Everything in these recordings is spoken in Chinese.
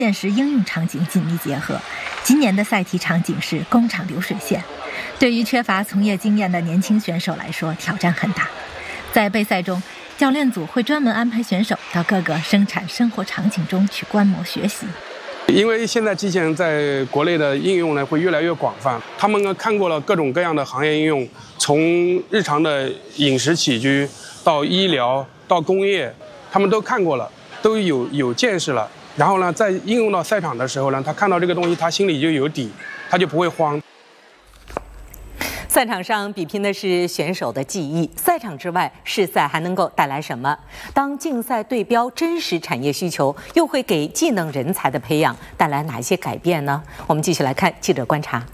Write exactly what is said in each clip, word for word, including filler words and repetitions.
现实应用场景紧密结合。今年的赛题场景是工厂流水线，对于缺乏从业经验的年轻选手来说，挑战很大。在备赛中，教练组会专门安排选手到各个生产生活场景中去观摩学习。 因为现在机器人在国内的应用呢会越来越广泛，他们呢看过了各种各样的行业应用，从日常的饮食起居到医疗到工业，他们都看过了，都有有见识了。然后呢，在应用到赛场的时候呢，他看到这个东西，他心里就有底，他就不会慌。 赛场上比拼的是选手的技艺，赛场之外，试赛还能够带来什么？当竞赛对标真实产业需求，又会给技能人才的培养带来哪些改变呢？我们继续来看记者观察。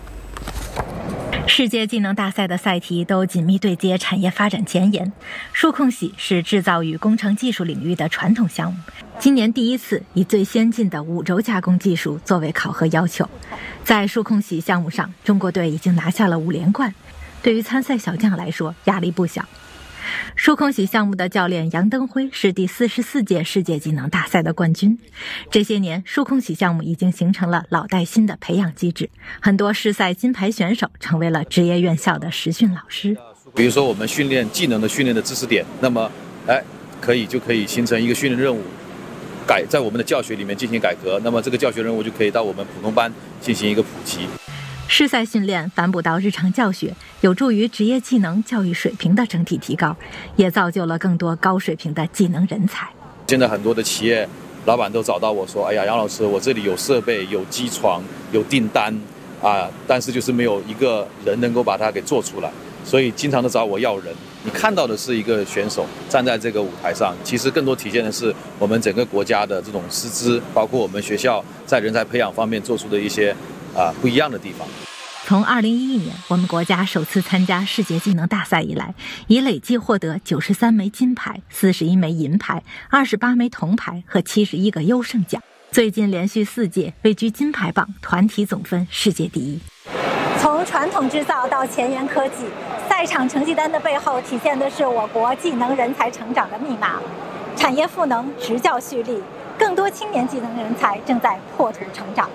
世界技能大赛的赛题都紧密对接产业发展前沿。数控洗是制造与工程技术领域的传统项目，今年第一次以最先进的五轴加工技术作为考核要求。在数控洗项目上，中国队已经拿下了五连冠，对于参赛小将来说压力不小。数控洗项目的教练杨登辉是第四十四届世界技能大赛的冠军。这些年，数控洗项目已经形成了老带新的培养机制，很多试赛金牌选手成为了职业院校的实训老师。 比如说我们训练技能的训练的知识点，那么哎，可以就可以形成一个训练任务，改在我们的教学里面进行改革，那么这个教学任务就可以到我们普通班进行一个普及。 试赛训练反哺到日常教学，有助于职业技能教育水平的整体提高，也造就了更多高水平的技能人才。 现在很多的企业老板都找到我说，哎呀，杨老师，我这里有设备、有机床、有订单啊，但是就是没有一个人能够把它给做出来，所以经常都找我要人。你看到的是一个选手站在这个舞台上，其实更多体现的是我们整个国家的这种师资，包括我们学校在人才培养方面做出的一些啊不一样的地方。 从二零一一年我们国家首次参加世界技能大赛以来，已累计获得九十三枚金牌、四十一枚银牌、二十八枚铜牌和七十一个优胜奖。最近连续四届位居金牌榜，团体总分世界第一。从传统制造到前沿科技，赛场成绩单的背后体现的是我国技能人才成长的密码。产业赋能，职教蓄力，更多青年技能人才正在破土成长。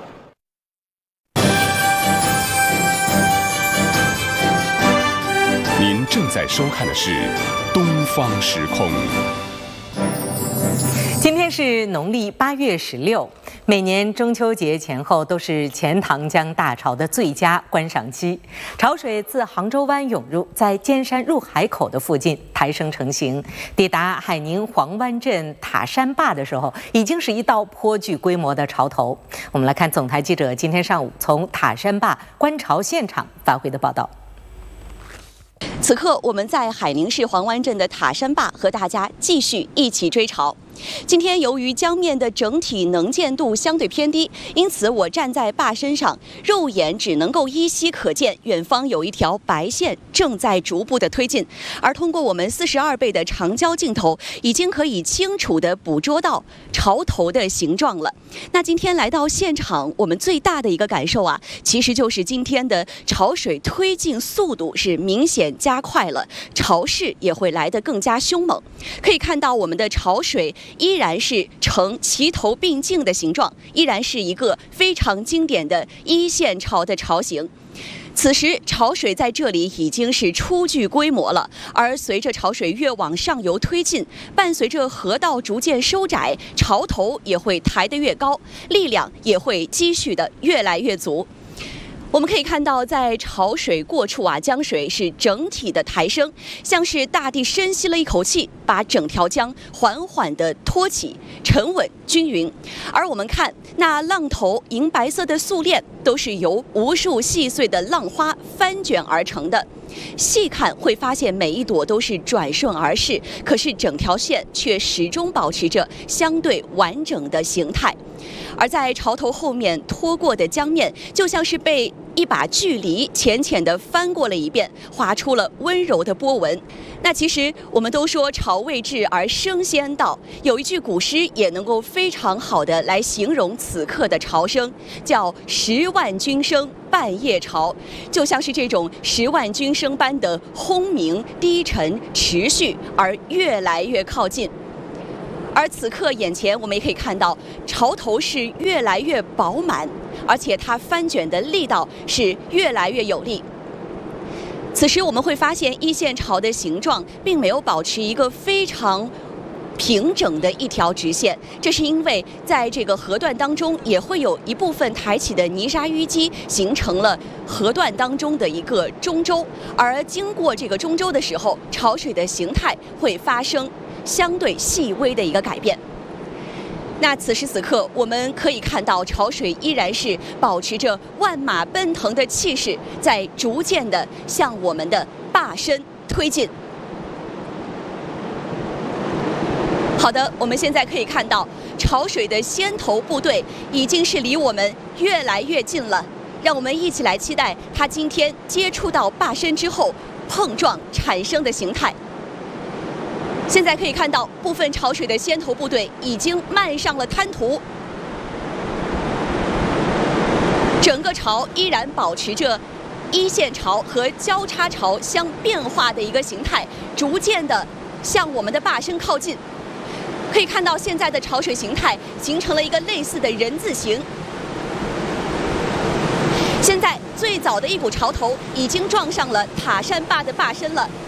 您正在收看的是《东方时空》。 今天是农历八月十六，每年中秋节前后都是钱塘江大潮的最佳观赏期。潮水自杭州湾涌入，在尖山入海口的附近抬升成型，抵达海宁黄湾镇塔山坝的时候，已经是一道颇具规模的潮头。我们来看总台记者今天上午从塔山坝观潮现场发回的报道。 此刻，我们在海宁市黄湾镇的塔山坝和大家继续一起追潮。今天由于江面的整体能见度相对偏低，因此我站在坝身上，肉眼只能够依稀可见远方有一条白线正在逐步的推进，而通过我们四十二倍的长焦镜头，已经可以清楚的捕捉到潮头的形状了。那今天来到现场，我们最大的一个感受啊，其实就是今天的潮水推进速度是明显加快了，潮势也会来得更加凶猛。可以看到我们的潮水依然是呈齐头并进的形状，依然是一个非常经典的一线潮的潮形。此时潮水在这里已经是初具规模了，而随着潮水越往上游推进，伴随着河道逐渐收窄，潮头也会抬得越高，力量也会积蓄的越来越足。我们可以看到，在潮水过处啊，江水是整体的抬升，像是大地深吸了一口气，把整条江缓缓地托起，沉稳均匀。而我们看那浪头银白色的素链，都是由无数细碎的浪花翻卷而成的。细看会发现每一朵都是转瞬而逝，可是整条线却始终保持着相对完整的形态。而在潮头后面拖过的江面，就像是被一把锯犁浅浅地翻过了一遍，划出了温柔的波纹。那其实我们都说潮未至而生先到，有一句古诗也能够非常好的来形容此刻的潮声，叫十万军声半夜潮，就像是这种十万军声般的轰鸣、低沉、持续而越来越靠近。 而此刻眼前我们也可以看到，潮头是越来越饱满，而且它翻卷的力道是越来越有力。此时我们会发现一线潮的形状并没有保持一个非常平整的一条直线，这是因为在这个河段当中也会有一部分抬起的泥沙淤积，形成了河段当中的一个中州，而经过这个中州的时候，潮水的形态会发生相对细微的一个改变。那此时此刻，我们可以看到潮水依然是保持着万马奔腾的气势，在逐渐的向我们的坝身推进。好的，我们现在可以看到潮水的先头部队已经是离我们越来越近了，让我们一起来期待它今天接触到坝身之后碰撞产生的形态。现在可以看到，部分潮水的先头部队已经漫上了滩涂，整个潮依然保持着一线潮和交叉潮相变化的一个形态，逐渐的向我们的坝身靠近。可以看到，现在的潮水形态形成了一个类似的人字形。现在最早的一股潮头已经撞上了塔山坝的坝身了。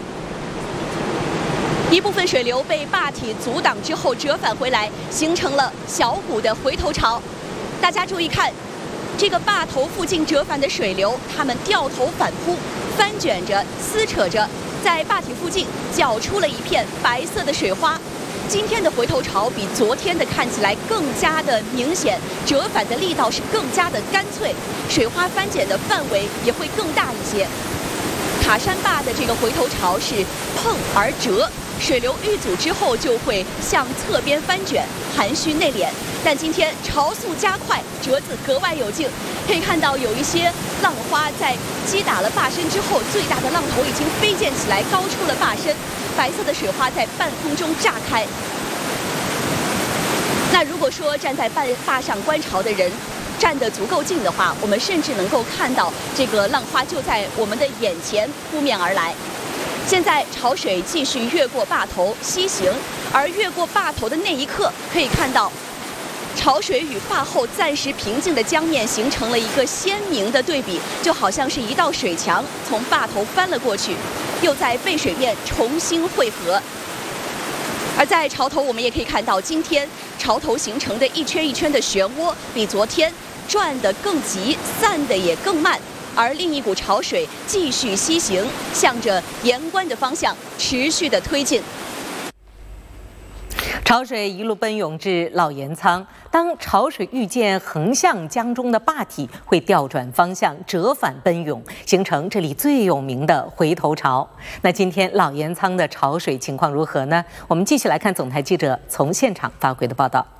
一部分水流被坝体阻挡之后折返回来，形成了小股的回头潮。大家注意看，这个坝头附近折返的水流，它们掉头反扑，翻卷着、撕扯着，在坝体附近搅出了一片白色的水花。今天的回头潮比昨天的看起来更加的明显，折返的力道是更加的干脆，水花翻卷的范围也会更大一些。塔山坝的这个回头潮是碰而折，水流遇阻之后就会向侧边翻卷，含蓄内敛。但今天潮速加快，折子格外有劲，可以看到有一些浪花在击打了坝身之后，最大的浪头已经飞溅起来，高出了坝身，白色的水花在半空中炸开。那如果说站在坝坝上观潮的人站得足够近的话，我们甚至能够看到这个浪花就在我们的眼前扑面而来。现在潮水继续越过坝头西行，而越过坝头的那一刻，可以看到潮水与坝后暂时平静的江面形成了一个鲜明的对比，就好像是一道水墙从坝头翻了过去，又在背水面重新汇合。而在潮头，我们也可以看到，今天潮头形成的一圈一圈的漩涡，比昨天转得更急，散得也更慢。而另一股潮水继续西行，向着盐关的方向持续的推进。 潮水一路奔涌至老盐仓，当潮水遇见横向江中的坝体，会调转方向，折返奔涌，形成这里最有名的回头潮。那今天老盐仓的潮水情况如何呢？我们继续来看总台记者从现场发回的报道。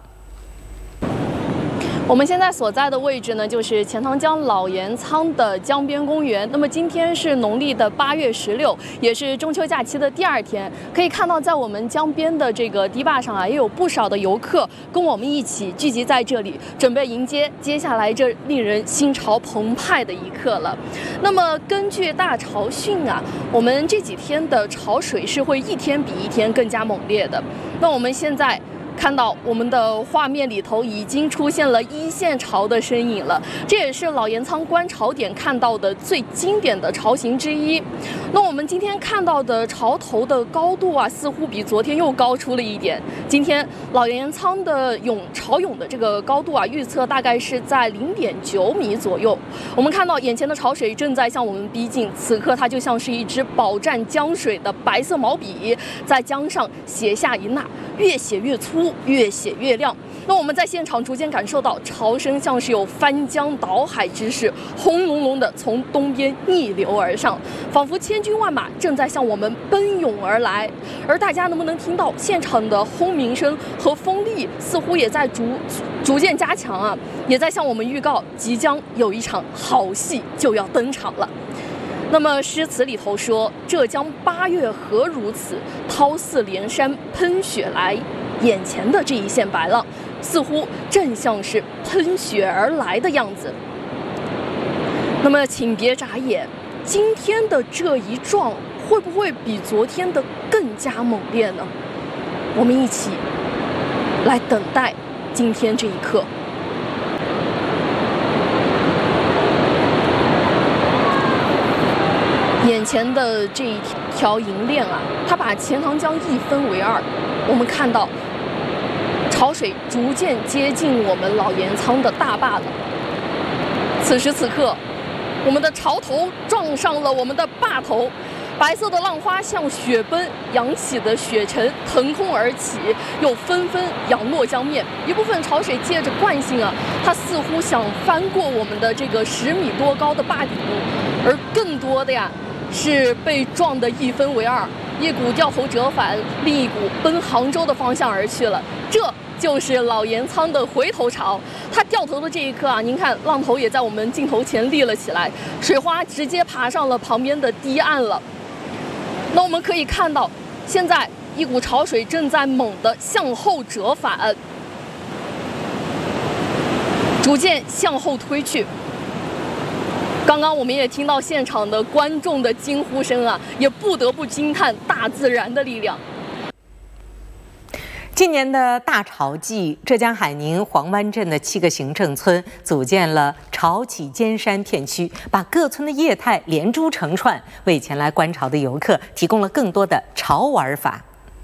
我们现在所在的位置呢，就是钱塘江老盐仓的江边公园。那么今天是农历的八月十六，也是中秋假期的第二天。可以看到，在我们江边的这个堤坝上啊，也有不少的游客跟我们一起聚集在这里，准备迎接接下来这令人心潮澎湃的一刻了。那么根据大潮讯啊，我们这几天的潮水是会一天比一天更加猛烈的。那我们现在看到我们的画面里头已经出现了一线潮的身影了，这也是老盐仓观潮点看到的最经典的潮形之一。那我们今天看到的潮头的高度啊，似乎比昨天又高出了一点。今天老盐仓的涌潮涌的这个高度啊，预测大概是在零点九米左右。我们看到眼前的潮水正在向我们逼近，此刻它就像是一支饱蘸江水的白色毛笔，在江上写下一捺，越写越粗，越写越亮。那我们在现场逐渐感受到潮声像是有翻江倒海之势，轰隆隆的从东边逆流而上，仿佛千军万马正在向我们奔涌而来。而大家能不能听到现场的轰鸣声和风力似乎也在逐逐渐加强啊，也在向我们预告即将有一场好戏就要登场了。那么诗词里头说，浙江八月何如此，涛似连山喷雪来。眼前的这一线白浪，似乎正像是喷雪而来的样子。那么请别眨眼，今天的这一撞会不会比昨天的更加猛烈呢？我们一起来等待今天这一刻。眼前的这一条银链啊，它把钱塘江一分为二。我们看到潮水逐渐接近我们老盐仓的大坝了。此时此刻，我们的潮头撞上了我们的坝头，白色的浪花像雪奔，扬起的雪尘腾空而起，又纷纷扬落江面。一部分潮水借着惯性啊，它似乎想翻过我们的这个十米多高的坝顶，而更多的呀是被撞得一分为二，一股掉头折返，另一股奔杭州的方向而去了。这就是老盐仓的回头潮。它掉头的这一刻啊，您看浪头也在我们镜头前立了起来，水花直接爬上了旁边的堤岸了。那我们可以看到，现在一股潮水正在猛地向后折返，逐渐向后推去。刚刚我们也听到现场的观众的惊呼声啊，也不得不惊叹大自然的力量。 今年的大潮季，浙江海宁黄湾镇的七个行政村组建了潮起尖山片区，把各村的业态连珠成串，为前来观潮的游客提供了更多的潮玩法。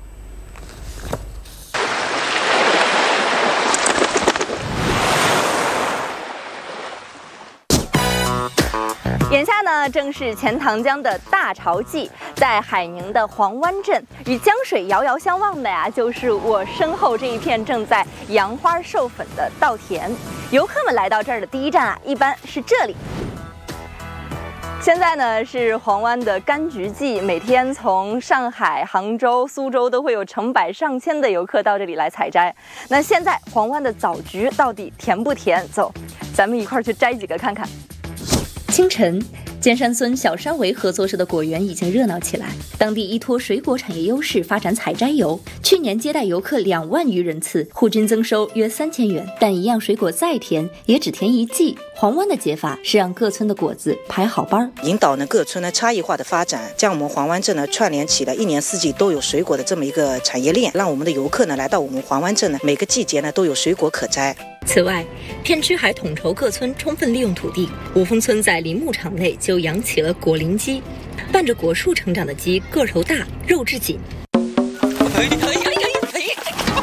眼下呢，正是钱塘江的大潮季，在海宁的黄湾镇，与江水遥遥相望的呀，就是我身后这一片正在扬花授粉的稻田。游客们来到这儿的第一站啊，一般是这里。现在呢是黄湾的柑橘季，每天从上海、杭州、苏州都会有成百上千的游客到这里来采摘。那现在黄湾的枣橘到底甜不甜？走，咱们一块儿去摘几个看看。 清晨，尖山村小山围合作社的果园已经热闹起来。当地依托水果产业优势发展采摘游，去年接待游客两万余人次，户均增收约三千元。但一样水果再甜，也只甜一季。黄湾的解法是让各村的果子排好班， 引导呢各村呢差异化的发展，将我们黄湾镇呢串联起了一年四季都有水果的这么一个产业链，让我们的游客呢来到我们黄湾镇呢，每个季节呢都有水果可摘。 此外，片区还统筹各村充分利用土地。五峰村在林牧场内就养起了果林鸡，伴着果树成长的鸡个头大，肉质紧。可以可以可以可以！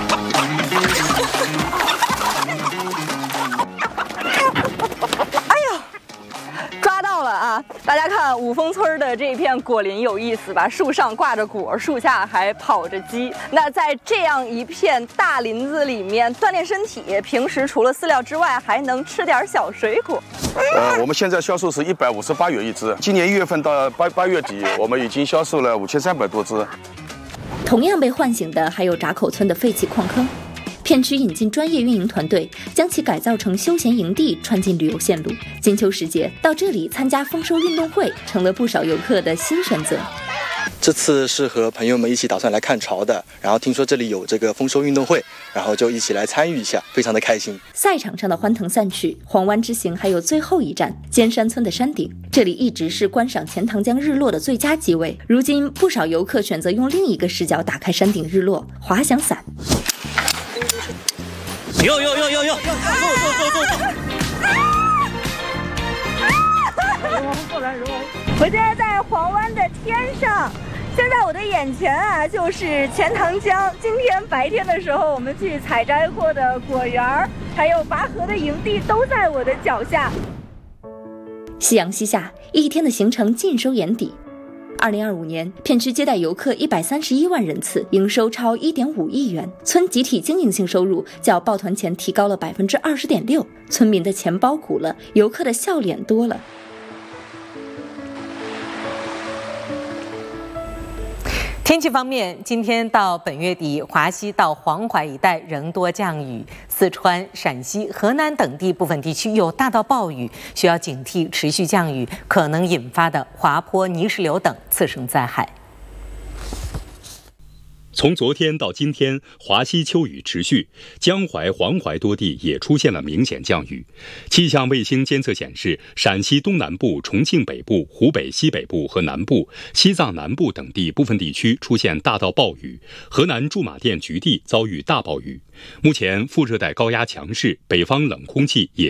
哎呀，抓到了啊！大家看五峰村的这片果林有意思吧？树上挂着果，树下还跑着鸡。那在这样一片大林子里面锻炼身体，平时除了饲料之外，还能吃点小水果。 呃，我们现在销售是一百五十八元一只，今年一月份到八八月底，我们已经销售了五千三百多只。 同样被唤醒的还有闸口村的废弃矿坑。片区引进专业运营团队，将其改造成休闲营地，串进旅游线路。金秋时节，到这里参加丰收运动会，成了不少游客的新选择。 这次是和朋友们一起打算来看潮的，然后听说这里有这个丰收运动会，然后就一起来参与一下，非常的开心。 赛场上的欢腾散去，黄湾之行还有最后一站尖山村的山顶，这里一直是观赏钱塘江日落的最佳机位。如今不少游客选择用另一个视角打开山顶日落，滑翔伞。 哟哟哟哟哟！走走走走走！ 我现在在黄湾的天上，现在我的眼前啊就是钱塘江。今天白天的时候，我们去采摘过的果园，还有拔河的营地都在我的脚下。 夕阳西下，一天的行程尽收眼底。二零二五年，片区接待游客一百三十一万人次，营收超一点五亿元，村集体经营性收入较抱团前提高了百分之二十点六，村民的钱包鼓了，游客的笑脸多了。 天气方面，今天到本月底，华西到黄淮一带仍多降雨，四川、陕西、河南等地部分地区有大到暴雨，需要警惕持续降雨可能引发的滑坡、泥石流等次生灾害。 从昨天到今天，华西秋雨持续，江淮、黄淮多地也出现了明显降雨。气象卫星监测显示，陕西东南部、重庆北部、湖北西北部和南部、西藏南部等地部分地区出现大到暴雨，河南驻马店局地遭遇大暴雨。目前，副热带高压强势，北方冷空气也